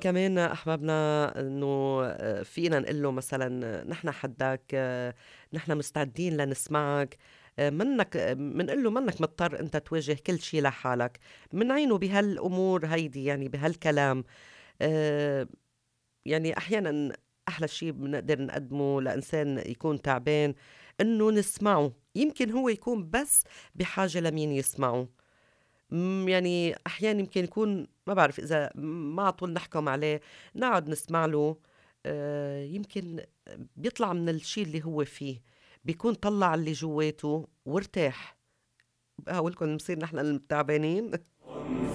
كمان أحبابنا إنه فينا نقول له مثلًا نحن حدّك، نحن مستعدين لنسمعك، منّك منقول له منّك مضطر أنت تواجه كل شي لحالك، منعينه بهالأمور هيدي يعني بهالكلام. آآ يعني أحيانًا أحلى شي بنقدر نقدمه لإنسان يكون تعبان إنه نسمعه، يمكن هو يكون بس بحاجة لمين يسمعه. يعني أحيانًا يمكن يكون ما بعرف إذا ما على طول نحكُم عليه، نقعد نسمع له، يمكن بيطلع من الشي اللي هو فيه، بيكون طلّع اللي جوّاته وارتاح. باقول لكم بنصير نحن التعبانين.